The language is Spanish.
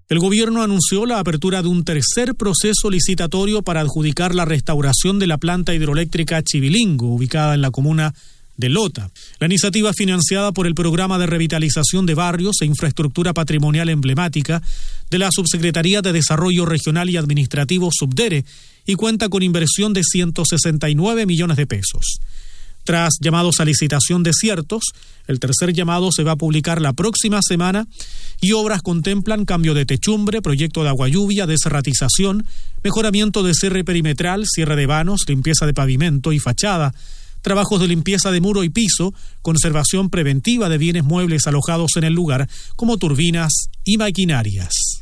El gobierno anunció la apertura de un tercer proceso licitatorio para adjudicar la restauración de la planta hidroeléctrica Chivilingo, ubicada en la comuna de Lota. La iniciativa, financiada por el Programa de Revitalización de Barrios e Infraestructura Patrimonial Emblemática de la Subsecretaría de Desarrollo Regional y Administrativo Subdere, y cuenta con inversión de 169 millones de pesos. Tras llamados a licitación desiertos, el tercer llamado se va a publicar la próxima semana y obras contemplan cambio de techumbre, proyecto de agua lluvia, deserratización, mejoramiento de cierre perimetral, cierre de vanos, limpieza de pavimento y fachada, trabajos de limpieza de muro y piso, conservación preventiva de bienes muebles alojados en el lugar, como turbinas y maquinarias.